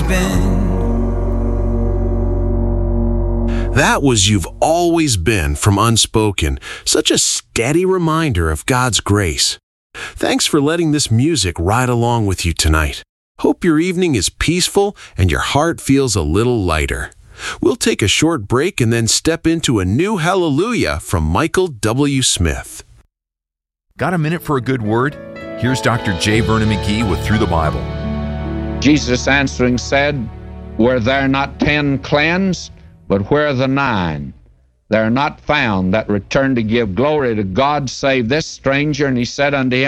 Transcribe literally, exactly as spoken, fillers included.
been. That was You've Always Been from Unspoken, such a steady reminder of God's grace. Thanks for letting this music ride along with you tonight. Hope your evening is peaceful and your heart feels a little lighter. We'll take a short break and then step into a new hallelujah from Michael W. Smith. Got a minute for a good word? Here's Doctor J. Vernon McGee with Through the Bible. Jesus answering said, "Were there not ten cleansed? But where are the nine? They are not found that returned to give glory to God, save this stranger. And he said unto him,